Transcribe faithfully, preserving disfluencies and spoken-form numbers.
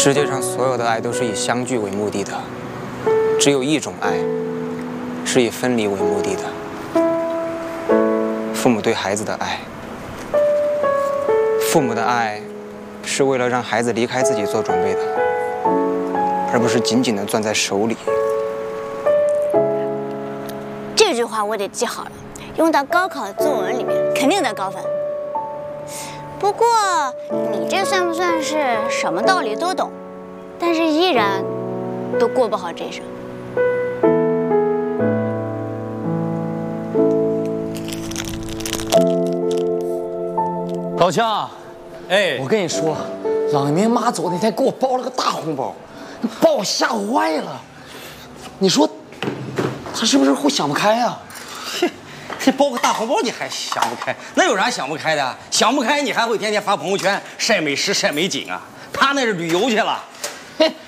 世界上所有的爱都是以相聚为目的的，只有一种爱是以分离为目的的。父母对孩子的爱，父母的爱是为了让孩子离开自己做准备的，而不是紧紧地攥在手里。 这句话我得记好了，用到高考作文里面肯定得高分。不过你这算不算是什么道理都懂，但是依然都过不好这一生？ 老强，哎，我跟你说，朗明妈走那天给我包了个大红包，把我吓坏了。你说，他是不是会想不开呀？ 嘿，这包个大红包你还想不开？那有啥想不开的？想不开你还会天天发朋友圈晒美食晒美景啊？他那是旅游去了。 嘿，